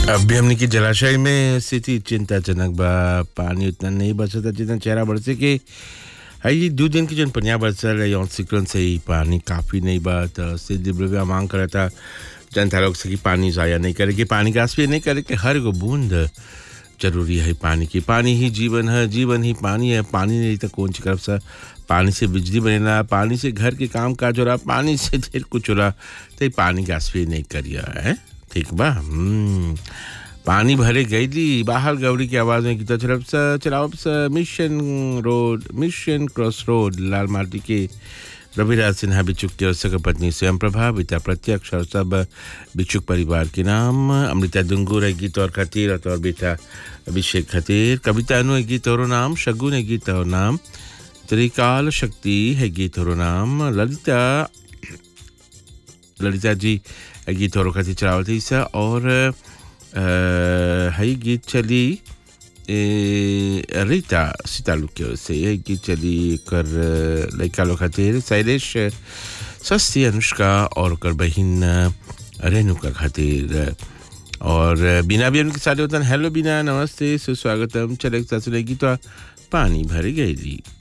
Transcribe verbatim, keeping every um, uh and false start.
अभी हमने की जलाशय में स्थिति चिंताजनक बा। पानी उतना नहीं बरसता जितना चेहरा बरसे के है। दो दिन की जन पनिया बरसल है और सिक्लन से ही पानी काफ़ी नहीं बा। तो से दिब्रव्या मांग करा था जनता लोग से कि पानी ज़ाया नहीं करे कि पानी का आसपे नहीं करे कि हर को बूंद जरूरी है पानी की। पानी ही जीवन है, जीवन ही पानी है। पानी नहीं तो कौन सी करब सा। पानी से बिजली बनेला, पानी से घर के काम काज हो रहा, पानी से ढेर कुछ हो रहा। तो पानी का आसपे नहीं करिया है, ठीक बा। हम्म पानी भरे गईली बाहर गौरी की आवाज़ में गीता चरब सा चलावब सा mission road mission cross road लाल माटी के रविराज सिन्हा बिचुक के और पत्नी स्वयं प्रभा बिता प्रत्यक्ष और सब बिचुक परिवार के नाम। अमृता दुंगुर है गीत और खतीर और बेटा अभिषेक खतीर। कविता अनु है गीत और नाम। शगुन है गीत और नाम। त्रिकाल शक्ति है गीत और नाम। ललिता ललिता जी गीत और खतीर चलावती सा और है गीत चली रीता सितालुक्य से है गीत चली कर लड़का लोग खातिर शैलेश सस्ती अनुष्का और कर बहन रेणुका खातिर और बिना भी उनके साथ होता है। हेलो बिना, नमस्ते, सुस्वागतम। चले सुनेगी तो पानी भर गई।